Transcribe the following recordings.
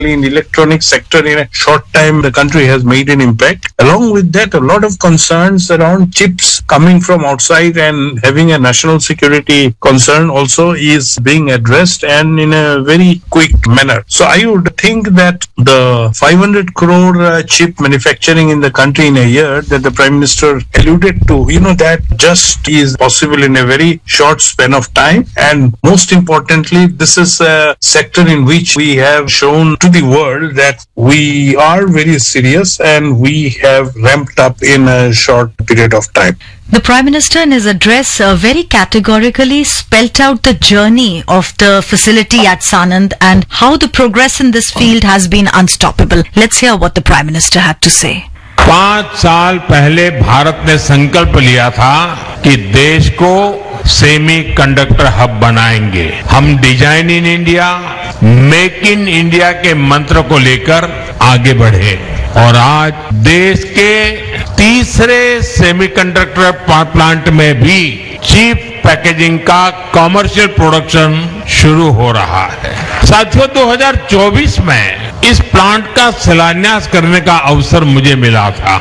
in the electronic sector in a short time the country has made an impact. Along with that, a lot of concerns around chips coming from outside and having a national security concern also is being addressed, and in a very quick manner. So I would think that the 500 crore chip manufacturing in the country in a year that the Prime Minister alluded to, that just is possible in a very short span of time. And most importantly, this is a sector in which we have shown to the world that we are very serious and we have ramped up in a short period of time. The Prime Minister in his address very categorically spelt out the journey of the facility at Sanand and how the progress in this field has been unstoppable. Let's hear what the Prime Minister had to say. 5 साल पहले भारत ने संकल्प लिया था कि देश को semi conductor hub बनाएंगे। हम design in India, make in India के मंत्र को लेकर आगे बढ़े और आज देश के तीसरे सेमीकंडक्टर प्लांट में भी चिप पैकेजिंग का कमर्शियल प्रोडक्शन शुरू हो रहा है। साथियों, 2024 में इस प्लांट का शिलान्यास करने का अवसर मुझे मिला था।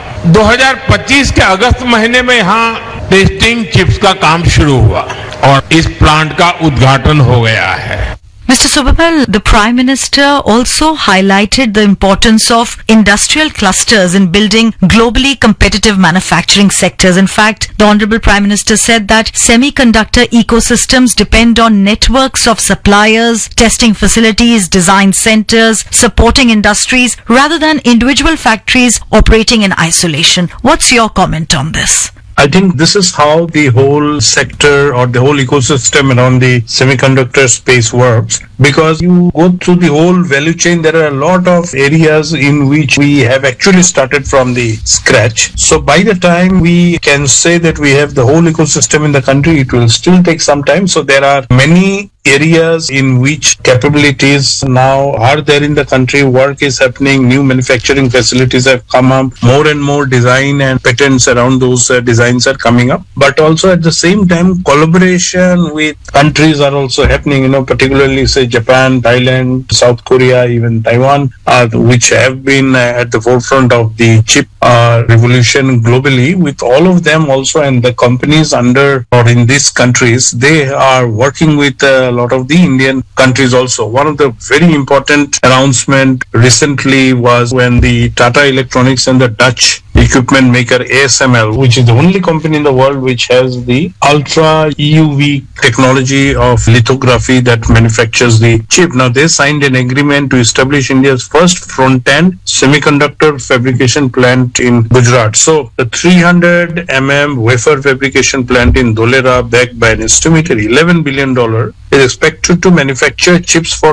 2025 के अगस्त महीने में यहाँ टेस्टिंग चिप्स का काम शुरू हुआ और इस प्लांट का उद्घाटन हो गया है। Mr. Subhamal, the Prime Minister also highlighted the importance of industrial clusters in building globally competitive manufacturing sectors. In fact, the Honorable Prime Minister said that semiconductor ecosystems depend on networks of suppliers, testing facilities, design centers, supporting industries, rather than individual factories operating in isolation. What's your comment on this? I think this is how the whole sector or the whole ecosystem around the semiconductor space works. Because you go through the whole value chain, there are a lot of areas in which we have actually started from the scratch. So by the time we can say that we have the whole ecosystem in the country, it will still take some time. So there are many areas in which capabilities now are there in the country. Work is happening, new manufacturing facilities have come up, more and more design and patents around those designs are coming up. But also at the same time, collaboration with countries are also happening, particularly say Japan, Thailand, South Korea, even Taiwan, which have been at the forefront of the chip revolution globally. With all of them also, and the companies under or in these countries, they are working with a lot of the Indian countries also. One of the very important announcement recently was when the Tata Electronics and the Dutch equipment maker ASML, which is the only company in the world which has the ultra EUV technology of lithography that manufactures the chip. Now they signed an agreement to establish India's first front-end semiconductor fabrication plant in Gujarat. So the 300 wafer fabrication plant in Dholera, backed by an estimated $11 billion, is expected to manufacture chips for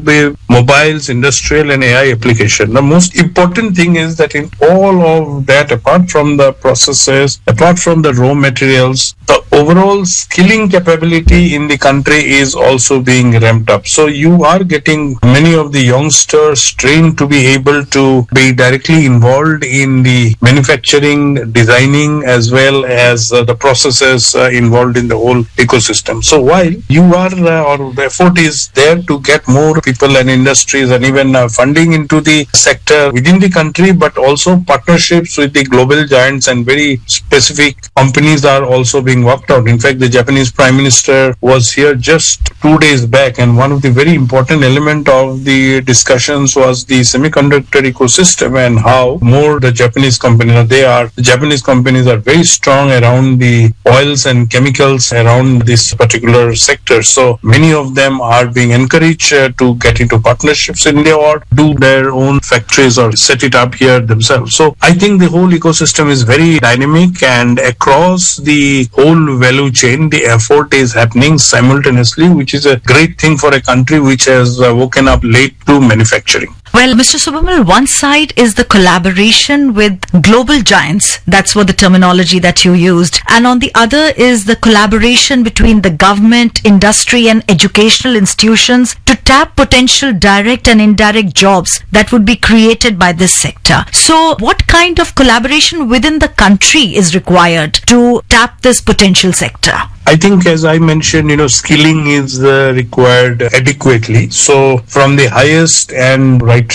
mobiles, industrial and AI application. The most important thing is that in all of that, apart from the processes, apart from the raw materials, the overall skilling capability in the country is also being ramped up. So you are getting many of the youngsters trained to be able to be directly involved in the manufacturing, designing, as well as the processes involved in the whole ecosystem. So while you are or the effort is there to get more people and industries and even funding into the sector within the country, but also partnerships with the global giants and very specific companies are also being worked out. In fact, the Japanese Prime Minister was here just 2 days back, and one of the very important element of the discussions was the semiconductor ecosystem and how more the Japanese companies, the Japanese companies are very strong around the oils and chemicals around this particular sector. So many of them are being encouraged to get into partnerships in India or do their own factories or set it up here themselves. So I think the whole ecosystem is very dynamic, and across the whole value chain, the effort is happening simultaneously, which is a great thing for a country which has woken up late to manufacturing. Well, Mr. Subhamal, one side is the collaboration with global giants. That's what the terminology that you used. And on the other is the collaboration between the government, industry and educational institutions to tap potential direct and indirect jobs that would be created by this sector. So what kind of collaboration within the country is required to tap this potential sector? I think, as I mentioned, skilling is required adequately. So from the highest and right